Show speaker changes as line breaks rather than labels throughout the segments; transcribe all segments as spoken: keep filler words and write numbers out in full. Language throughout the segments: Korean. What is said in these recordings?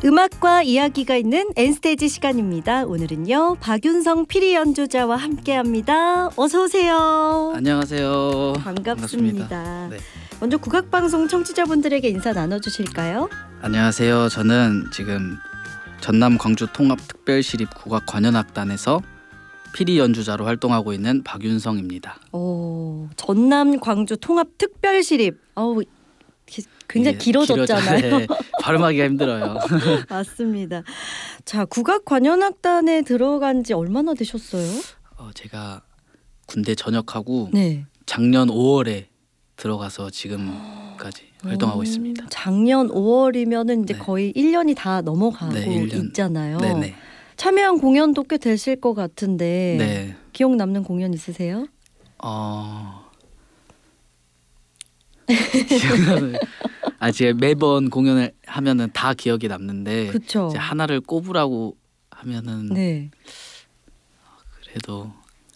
음악과 이야기가 있는 N스테이지 시간입니다. 오늘은요 박윤성 피리 연주자와 함께합니다. 어서 오세요.
안녕하세요.
반갑습니다.
반갑습니다. 네.
먼저 국악방송 청취자분들에게 인사 나눠주실까요?
안녕하세요. 저는 지금 전남 광주 통합특별시립 국악관현악단에서 피리 연주자로 활동하고 있는 박윤성입니다.
오, 전남 광주 통합특별시립. 어우, 굉장히 길어졌잖아요.
길어져, 네, 발음하기가 힘들어요.
맞습니다. 자, 국악관현악단에 들어간 지 얼마나 되셨어요?
어, 제가 군대 전역하고
네.
작년 오월에 들어가서 지금까지 활동하고
오,
있습니다.
작년 오월이면은 이제
네.
거의 일 년이 다 넘어가고
네, 일 년.
있잖아요.
네네.
참여한 공연도 꽤 되실 것 같은데
네.
기억 남는 공연 있으세요?
어... 기억나는 아 제가 매번 공연을 하면은 다 기억이 남는데
그쵸.
이제 하나를 꼽으라고 하면은
네.
그래도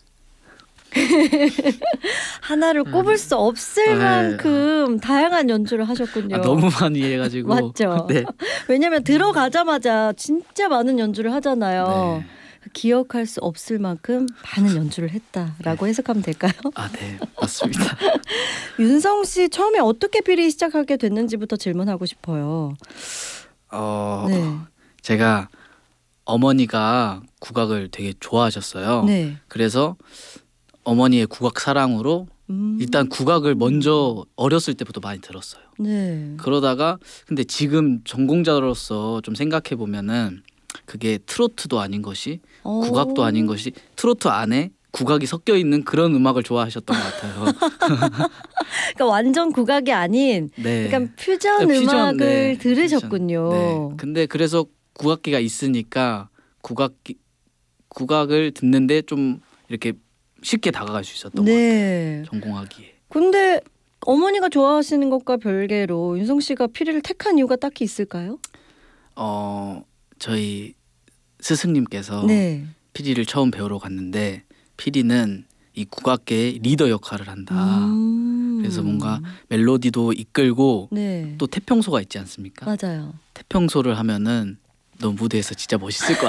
하나를 꼽을 수 없을
네.
만큼 다양한 연주를 하셨군요.
아, 너무 많이 해가지고
맞죠?
네.
왜냐면 들어가자마자 진짜 많은 연주를 하잖아요.
네.
기억할 수 없을 만큼 많은 연주를 했다라고
네.
해석하면 될까요?
아, 네, 맞습니다.
윤성 씨 처음에 어떻게 피리 시작하게 됐는지부터 질문하고 싶어요.
어,
네.
제가 어머니가 국악을 되게 좋아하셨어요.
네.
그래서 어머니의 국악 사랑으로
음.
일단 국악을 먼저 어렸을 때부터 많이 들었어요.
네.
그러다가 근데 지금 전공자로서 좀 생각해 보면은 그게 트로트도 아닌 것이
오.
국악도 아닌 것이 트로트 안에 국악이 섞여 있는 그런 음악을 좋아하셨던 것 같아요.
그러니까 완전 국악이 아닌
네.
약간 퓨전
네,
음악을
네,
들으셨군요.
네. 근데 그래서 국악기가 있으니까 국악기 국악을 듣는데 좀 이렇게 쉽게 다가갈 수 있었던 것
네.
같아요. 전공하기에.
근데 어머니가 좋아하시는 것과 별개로 윤성 씨가 피리를 택한 이유가 딱히 있을까요?
어 저희 스승님께서
네.
피리를 처음 배우러 갔는데 피리는 이 국악계의 리더 역할을 한다.
음.
그래서 뭔가 멜로디도 이끌고
네.
또 태평소가 있지 않습니까?
맞아요.
태평소를 하면은 너 무대에서 진짜 멋있을 것